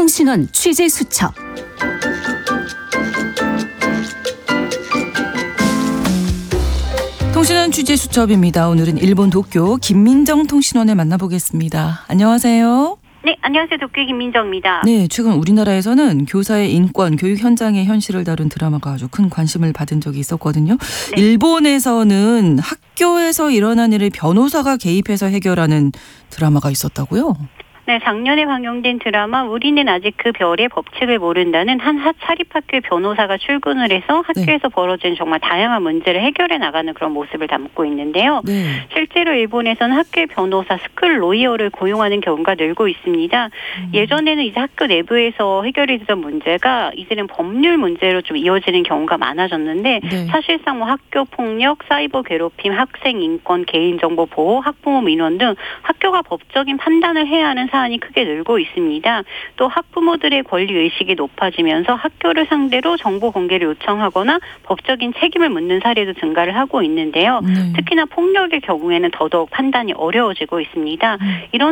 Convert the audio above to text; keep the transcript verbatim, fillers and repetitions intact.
통신원 취재 수첩. 통신원 취재 수첩입니다. 오늘은 일본 도쿄 김민정 통신원을 만나보겠습니다. 안녕하세요. 네, 안녕하세요. 도쿄 김민정입니다. 네, 최근 우리나라에서는 교사의 인권, 교육 현장의 현실을 다룬 드라마가 아주 큰 관심을 받은 적이 있었거든요. 네. 일본에서는 학교에서 일어난 일을 변호사가 개입해서 해결하는 드라마가 있었다고요? 네, 작년에 방영된 드라마 우리는 아직 그 별의 법칙을 모른다는 한 사립학교의 변호사가 출근을 해서 학교에서 네. 벌어진 정말 다양한 문제를 해결해 나가는 그런 모습을 담고 있는데요. 네. 실제로 일본에서는 학교의 변호사, 스쿨 로이어를 고용하는 경우가 늘고 있습니다. 음. 예전에는 이제 학교 내부에서 해결이 되던 문제가 이제는 법률 문제로 좀 이어지는 경우가 많아졌는데 네. 사실상 뭐 학교 폭력, 사이버 괴롭힘, 학생 인권, 개인정보 보호, 학부모 민원 등 학교가 법적인 판단을 해야 하는 사안이 크게 늘고 있습니다. 또 학부모들의 권리 의식이 높아지면서 학교를 상대로 정보 공개를 요청하거나 법적인 책임을 묻는 사례도 증가를 하고 있는데요. 네. 특히나 폭력의 경우에는 더더욱 판단이 어려워지고 있습니다. 음. 이런